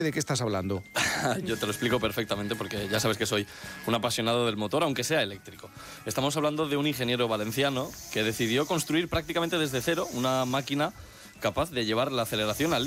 ¿De qué estás hablando? Yo te lo explico perfectamente porque ya sabes que soy un apasionado del motor, aunque sea eléctrico. Estamos hablando de un ingeniero valenciano que decidió construir prácticamente desde cero una máquina capaz de llevar la aceleración al límite.